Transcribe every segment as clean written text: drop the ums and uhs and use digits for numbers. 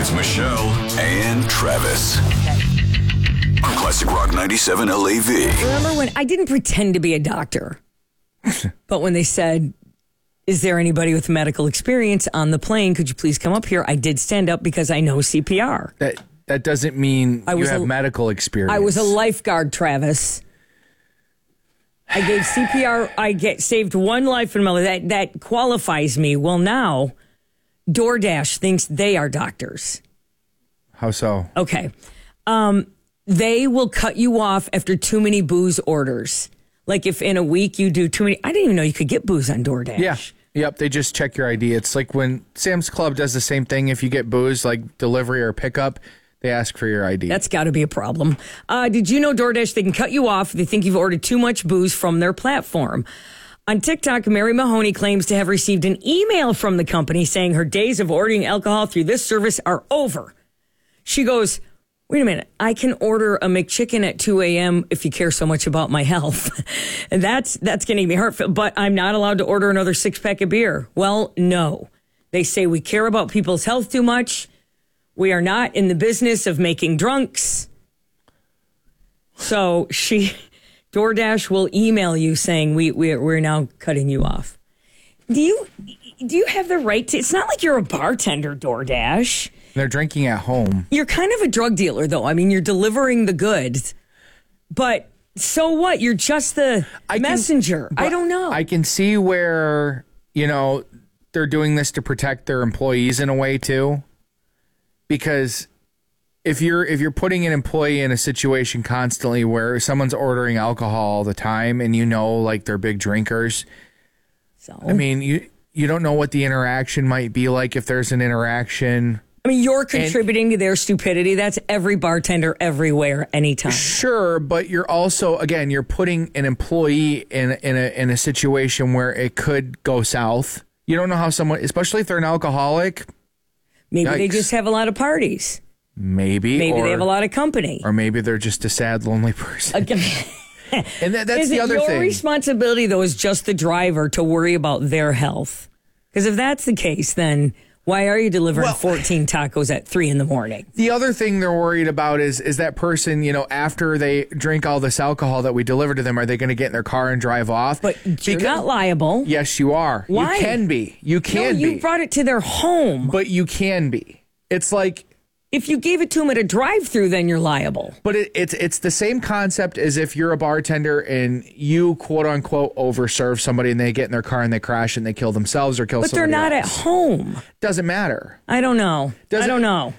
It's Michelle and Travis. On Classic Rock 97 LAV. Remember when I didn't pretend to be a doctor, but when they said, is there anybody with medical experience on the plane? Could you please come up here? I did stand up because I know CPR. That doesn't mean you have medical experience. I was a lifeguard, Travis. I gave CPR. Saved one life in my life. That qualifies me. Well, now DoorDash thinks they are doctors. How so? Okay. They will cut you off after too many booze orders. Like if in a week you do too many. I didn't even know you could get booze on DoorDash. Yeah. Yep. They just check your ID. It's like when Sam's Club does the same thing. If you get booze, like delivery or pickup, they ask for your ID. That's got to be a problem. Did you know DoorDash, they can cut you off if they think you've ordered too much booze from their platform? On TikTok, Mary Mahoney claims to have received an email from the company saying her days of ordering alcohol through this service are over. She goes, wait a minute, I can order a McChicken at 2 a.m. if you care so much about my health. And that's getting me hurt, but I'm not allowed to order another 6-pack of beer. Well, no. They say we care about people's health too much. We are not in the business of making drunks. So DoorDash will email you saying we're now cutting you off. Do you have the right to? It's not like you're a bartender, DoorDash. They're drinking at home. You're kind of a drug dealer, though. I mean, you're delivering the goods. But so what? You're just the messenger. I don't know. I can see where, they're doing this to protect their employees in a way, too. Because if you're putting an employee in a situation constantly where someone's ordering alcohol all the time and like they're big drinkers, so I mean, you don't know what the interaction might be like if there's an interaction. I mean, you're contributing to their stupidity. That's every bartender everywhere, anytime. Sure, but you're also, again, you're putting an employee in a situation where it could go south. You don't know how someone, especially if they're an alcoholic. Maybe Yikes. they just have a lot of parties. Maybe they have a lot of company. Or maybe they're just a sad, lonely person. And that's the other thing. Your responsibility, though, is just the driver to worry about their health. Because if that's the case, then why are you delivering 14 tacos at 3 a.m? The other thing they're worried about is that person, after they drink all this alcohol that we deliver to them, are they going to get in their car and drive off? But you're not liable. Yes, you are. Why? You can be. You can be. You brought it to their home. But you can be. It's like, if you gave it to them at a drive-through, then you're liable. But it's the same concept as if you're a bartender and you, quote unquote, overserve somebody and they get in their car and they crash and they kill themselves or kill somebody else. But they're not at home. Doesn't matter. I don't know. I don't know.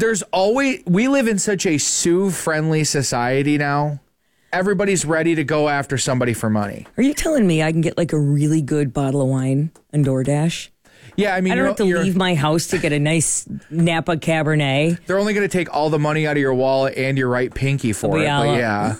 We live in such a sue-friendly society now. Everybody's ready to go after somebody for money. Are you telling me I can get like a really good bottle of wine on DoorDash? Yeah, I mean, I don't have to leave my house to get a nice Napa Cabernet. They're only going to take all the money out of your wallet and your right pinky for it. But yeah,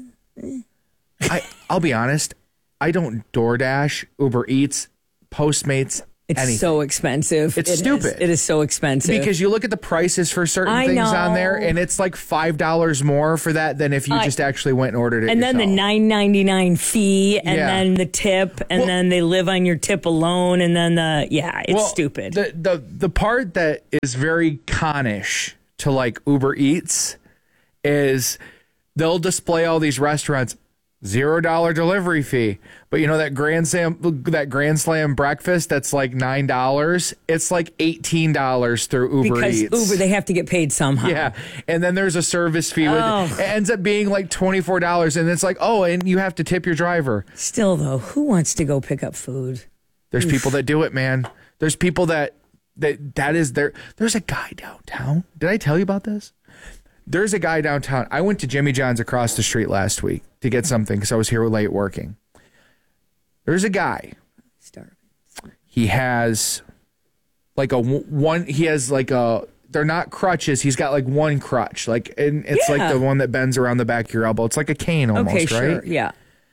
I'll be honest. I don't DoorDash, Uber Eats, Postmates. It's so expensive. It's stupid. It is so expensive. Because you look at the prices for certain things on there, and it's like $5 more for that than if you just actually went and ordered it and yourself. then the $9.99 fee, and then the tip, and then they live on your tip alone, and then it's stupid. The part that is very connish to like Uber Eats is they'll display all these restaurants. $0 delivery fee, but that Grand Slam breakfast that's like $9. It's like $18 through Uber Eats. Because Uber, they have to get paid somehow. Yeah, and then there's a service fee. It ends up being like $24, and it's like, and you have to tip your driver. Still, though, who wants to go pick up food? There's people that do it, man. There's people that is there. There's a guy downtown. Did I tell you about this? There's a guy downtown. I went to Jimmy John's across the street last week to get something because I was here late working. There's a guy. He has like they're not crutches. He's got like one crutch. Like, and it's like the one that bends around the back of your elbow. It's like a cane almost, okay, right? Sure, yeah.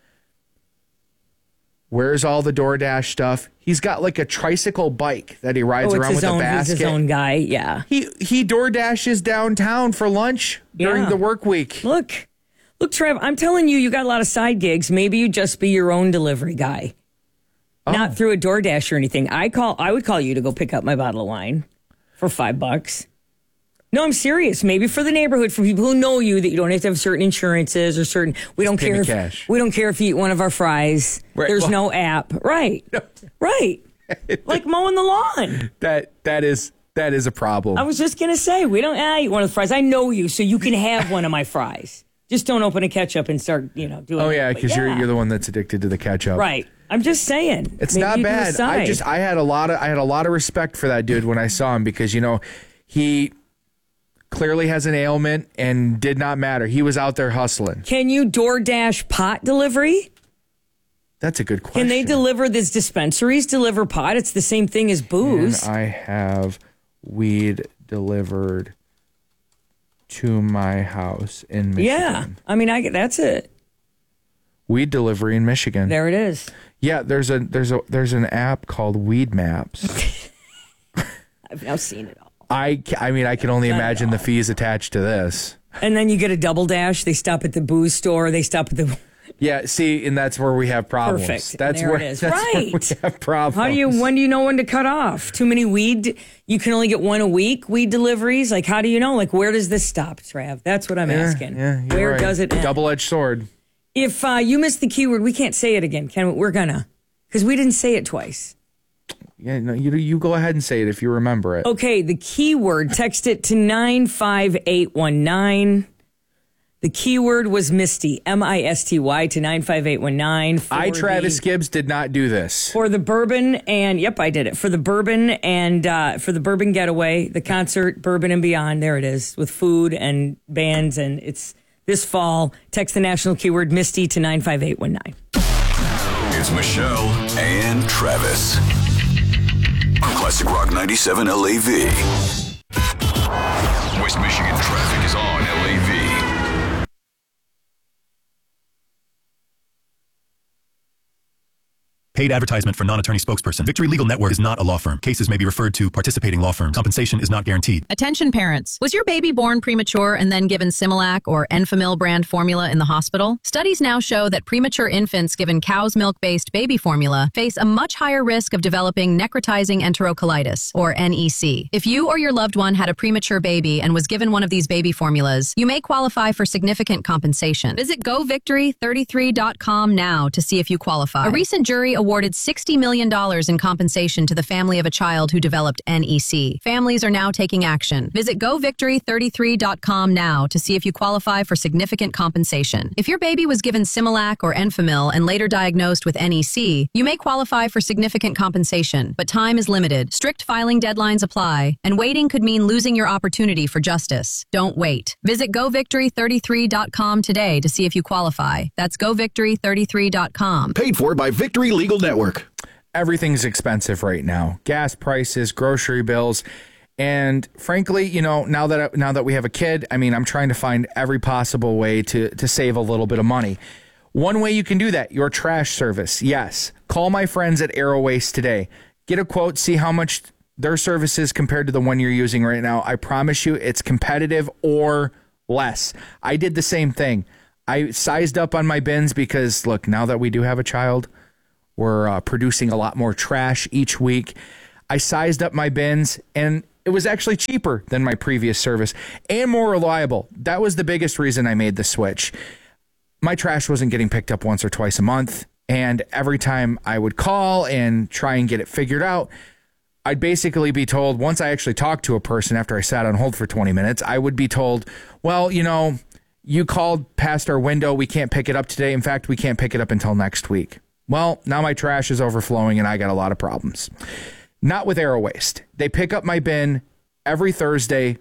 Where's all the DoorDash stuff? He's got like a tricycle bike that he rides around with a basket. He's his own guy, yeah. He DoorDashes downtown for lunch during the work week. Look, Trev, I'm telling you, you got a lot of side gigs. Maybe you just be your own delivery guy. Not through a DoorDash or anything. I would call you to go pick up my bottle of wine for $5. No, I'm serious. Maybe for the neighborhood, for people who know you, that you don't have to have certain insurances or certain. We don't care. We don't care if you eat one of our fries. Right. There's no app. Right. Right. Like mowing the lawn. That is a problem. I was just gonna say we don't eat one of the fries. I know you, so you can have one of my fries. Just don't open a ketchup and start, doing. Oh yeah, because you're the one that's addicted to the ketchup. Right. I'm just saying. It's not bad. I had a lot of respect for that dude when I saw him because he clearly has an ailment and did not matter. He was out there hustling. Can you DoorDash pot delivery? That's a good question. Can they deliver this? Dispensaries deliver pot? It's the same thing as booze. Can I have weed delivered to my house in Michigan? Yeah. I mean, that's it. Weed delivery in Michigan. There it is. Yeah, there's an app called Weed Maps. I've now seen it all. I mean, I can only imagine the fees attached to this. And then you get a double dash. They stop at the booze store. They stop at the... Yeah, see, and that's where we have problems. Perfect. That's there where it is. That's right. where we have problems. When do you know when to cut off? Too many weed? You can only get one a week, weed deliveries? Like, how do you know? Like, where does this stop, Trav? That's what I'm asking. Yeah, where does it end? Double-edged sword. If you missed the keyword, we can't say it again. We're gonna. Because we didn't say it twice. Yeah, no, you go ahead and say it if you remember it. Okay, the keyword, text it to 95819. The keyword was Misty, Misty, to 95819. Travis Gibbs, did not do this. For the bourbon and, yep, I did it. For the bourbon and for the bourbon getaway, the concert, Bourbon and Beyond, there it is, with food and bands, and it's this fall. Text the national keyword Misty to 95819. It's Michelle and Travis on Classic Rock 97 LAV. West Michigan traffic is on LAV. Paid advertisement for non-attorney spokesperson. Victory Legal Network is not a law firm. Cases may be referred to participating law firms. Compensation is not guaranteed. Attention parents. Was your baby born premature and then given Similac or Enfamil brand formula in the hospital? Studies now show that premature infants given cow's milk-based baby formula face a much higher risk of developing necrotizing enterocolitis, or NEC. If you or your loved one had a premature baby and was given one of these baby formulas, you may qualify for significant compensation. Visit govictory33.com now to see if you qualify. A recent jury awarded $60 million in compensation to the family of a child who developed NEC. Families are now taking action. Visit govictory33.com now to see if you qualify for significant compensation. If your baby was given Similac or Enfamil and later diagnosed with NEC, you may qualify for significant compensation, but time is limited. Strict filing deadlines apply, and waiting could mean losing your opportunity for justice. Don't wait. Visit govictory33.com today to see if you qualify. That's govictory33.com. Paid for by Victory Legal Network. Everything's expensive right now. Gas prices, grocery bills, and frankly, now that we have a kid, I mean, I'm trying to find every possible way to save a little bit of money. One way you can do that, your trash service. Yes. Call my friends at Aero Waste today. Get a quote, see how much their service is compared to the one you're using right now. I promise you it's competitive or less. I did the same thing. I sized up on my bins because, look, now that we do have a child, we're producing a lot more trash each week. I sized up my bins, and it was actually cheaper than my previous service and more reliable. That was the biggest reason I made the switch. My trash wasn't getting picked up once or twice a month, and every time I would call and try and get it figured out, I'd basically be told, once I actually talked to a person after I sat on hold for 20 minutes, I would be told, well, you called past our window. We can't pick it up today. In fact, we can't pick it up until next week. Well, now my trash is overflowing and I got a lot of problems. Not with Aero Waste. They pick up my bin every Thursday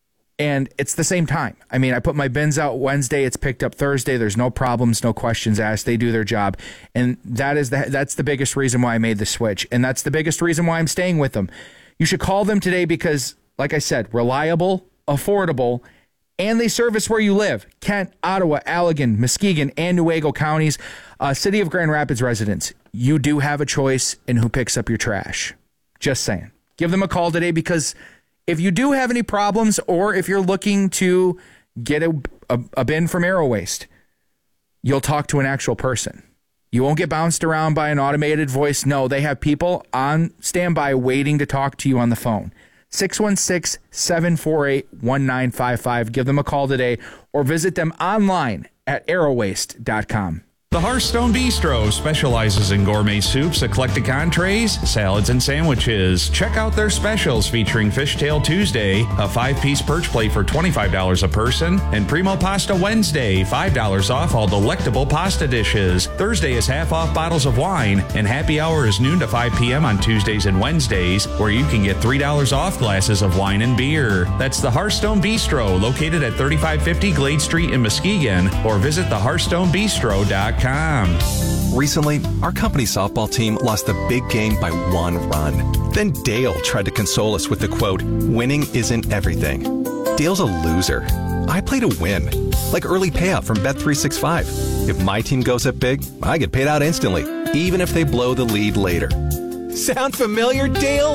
and it's the same time. I mean, I put my bins out Wednesday. It's picked up Thursday. There's no problems, no questions asked. They do their job. And that's the biggest reason why I made the switch. And that's the biggest reason why I'm staying with them. You should call them today because, like I said, reliable, affordable, and they service where you live. Kent, Ottawa, Allegan, Muskegon, and Newaygo counties. City of Grand Rapids residents, you do have a choice in who picks up your trash. Just saying. Give them a call today because if you do have any problems or if you're looking to get a bin from Aero Waste, you'll talk to an actual person. You won't get bounced around by an automated voice. No, they have people on standby waiting to talk to you on the phone. 616-748-1955. Give them a call today or visit them online at aerowaste.com. The Hearthstone Bistro specializes in gourmet soups, eclectic entrees, salads, and sandwiches. Check out their specials featuring Fishtail Tuesday, a 5-piece perch plate for $25 a person, and Primo Pasta Wednesday, $5 off all delectable pasta dishes. Thursday is half off bottles of wine, and happy hour is noon to 5 p.m. on Tuesdays and Wednesdays, where you can get $3 off glasses of wine and beer. That's the Hearthstone Bistro, located at 3550 Glade Street in Muskegon, or visit thehearthstonebistro.com. Recently, our company softball team lost the big game by 1 run. Then Dale tried to console us with the quote, "Winning isn't everything." Dale's a loser. I play to win, like early payout from Bet365. If my team goes up big, I get paid out instantly, even if they blow the lead later. Sound familiar, Dale?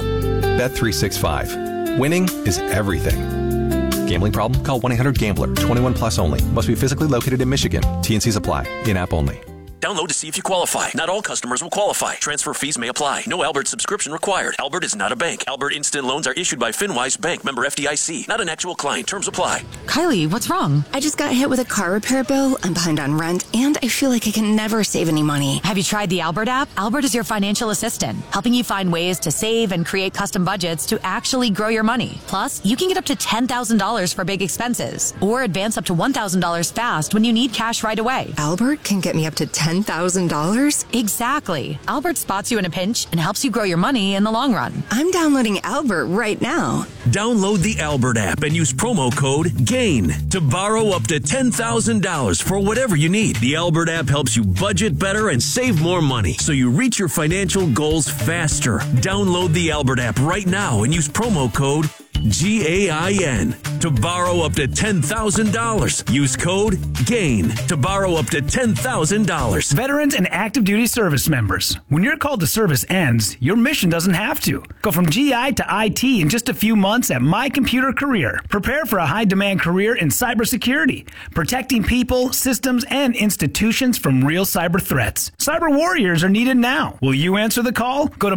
Bet365. Winning is everything. Gambling problem? Call 1-800-GAMBLER. 21 plus only. Must be physically located in Michigan. T&Cs apply. In-app only. Download to see if you qualify. Not all customers will qualify. Transfer fees may apply. No Albert subscription required. Albert is not a bank. Albert Instant Loans are issued by FinWise Bank, member FDIC. Not an actual client. Terms apply. Kylie, what's wrong? I just got hit with a car repair bill. I'm behind on rent, and I feel like I can never save any money. Have you tried the Albert app? Albert is your financial assistant, helping you find ways to save and create custom budgets to actually grow your money. Plus, you can get up to $10,000 for big expenses, or advance up to $1,000 fast when you need cash right away. Albert can get me up to $10,000? Exactly. Albert spots you in a pinch and helps you grow your money in the long run. I'm downloading Albert right now. Download the Albert app and use promo code GAIN to borrow up to $10,000 for whatever you need. The Albert app helps you budget better and save more money so you reach your financial goals faster. Download the Albert app right now and use promo code GAIN to borrow up to $10,000. Use code GAIN to borrow up to $10,000. Veterans and active duty service members, when your call to service ends, your mission doesn't have to. Go from GI to IT in just a few months at My Computer Career. Prepare for a high-demand career in cybersecurity, protecting people, systems, and institutions from real cyber threats. Cyber warriors are needed now. Will you answer the call? Go to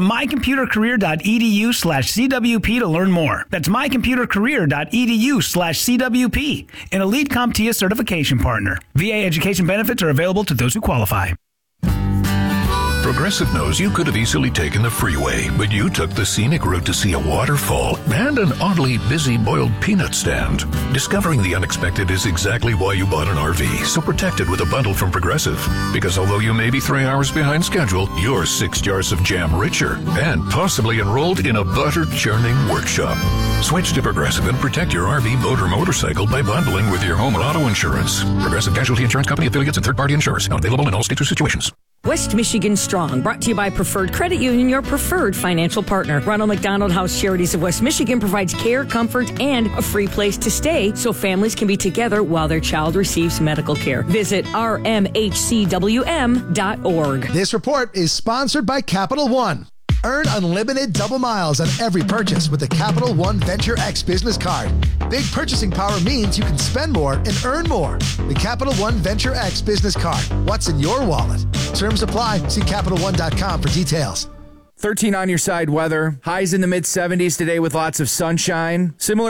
mycomputercareer.edu/CWP to learn more. That's mycomputercareer.edu/CWP, an Elite CompTIA certification partner. VA education benefits are available to those who qualify. Progressive knows you could have easily taken the freeway, but you took the scenic route to see a waterfall and an oddly busy boiled peanut stand. Discovering the unexpected is exactly why you bought an RV, so protect it with a bundle from Progressive. Because although you may be 3 hours behind schedule, you're 6 jars of jam richer and possibly enrolled in a butter churning workshop. Switch to Progressive and protect your RV, boat, or motorcycle by bundling with your home and auto insurance. Progressive Casualty Insurance Company affiliates and third-party insurers. Not available in all states or situations. West Michigan Strong, brought to you by Preferred Credit Union, your preferred financial partner. Ronald McDonald House Charities of West Michigan provides care, comfort, and a free place to stay so families can be together while their child receives medical care. Visit rmhcwm.org. This report is sponsored by Capital One. Earn unlimited double miles on every purchase with the Capital One Venture X business card. Big purchasing power means you can spend more and earn more. The Capital One Venture X business card. What's in your wallet? Terms apply. See CapitalOne.com for details. 13 on your side weather. Highs in the mid-70s today with lots of sunshine. Similar